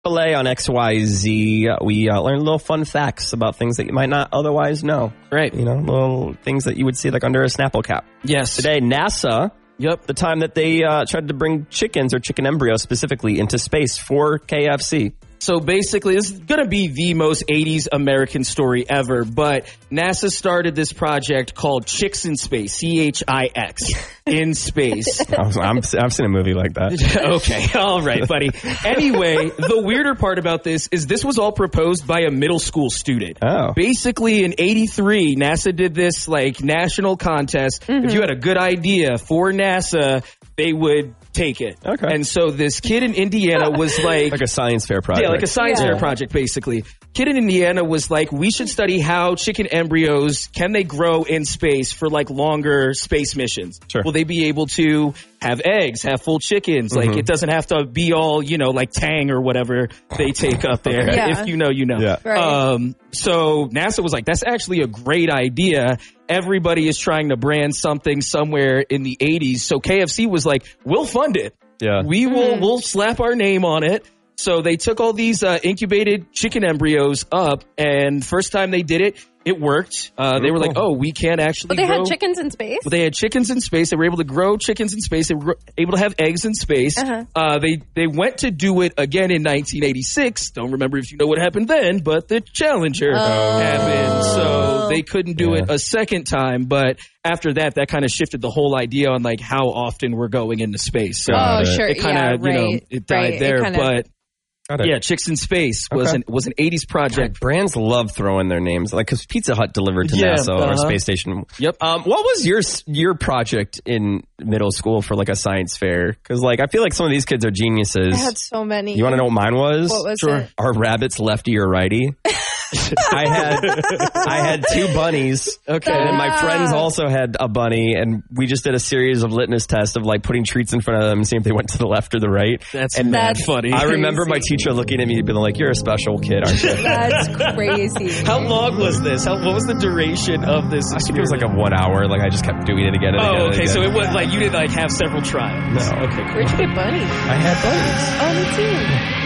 Filet on XYZ, we learn little fun facts about things that you might not otherwise know. Right. You know, little things that you would see like under a Snapple cap. Yes. Today, NASA, Yep. the time that they tried to bring chickens or chicken embryos specifically into space for KFC. So basically, this is going to be the most 80s American story ever, but NASA started this project called Chicks in Space, CHIX, in space. I've seen a movie like that. Okay, all right, buddy. Anyway, the weirder part about this is this was all proposed by a middle school student. Oh. Basically, in 83, NASA did this like national contest. If you had a good idea for NASA, they would take it. Okay. And so this kid in Indiana was like Like a science fair project. yeah, like a science fair project, basically. Kid in Indiana was like, we should study how chicken embryos, can they grow in space for like longer space missions? Sure. Will they be able to have eggs, have full chickens? Like it doesn't have to be all, you know, like Tang or whatever they take up there. Yeah. If you know, you know. Yeah. Right. So NASA was like, that's actually a great idea. Everybody is trying to brand something somewhere in the 80s. So KFC was like, we'll fund it. Yeah. We'll slap our name on it. So they took all these incubated chicken embryos up, and first time they did it, it worked. They were like, oh, we can't actually But they grow. had chickens in space? Well, they had chickens in space. They were able to grow chickens in space. They were able to have eggs in space. They went to do it again in 1986. Don't remember if you know what happened then, but the Challenger happened. So they couldn't do it a second time. But after that, that kind of shifted the whole idea on like how often we're going into space. So Sure. it kind of, you know, it died there. But yeah, Chicks in Space was an 80s project. Brands love throwing their names, like because Pizza Hut delivered to NASA or space station. Yep. What was your project in middle school for like a science fair? Because like I feel like some of these kids are geniuses. I had so many. You want to know what mine was? What was it? Are rabbits lefty or righty? I had two bunnies. Okay. And my friends also had a bunny, and we just did a series of litmus tests of like putting treats in front of them and seeing if they went to the left or the right. That's That's funny. I remember my teacher looking at me and being like, "You're a special kid, aren't you?" That's crazy. How long was this? What was the duration of this? I think it was like a 1 hour. Like I just kept doing it again and again. Oh, and okay. again. So it was like you did like have several trials. No. Okay. Where'd you get bunnies? I had bunnies. Oh, me too.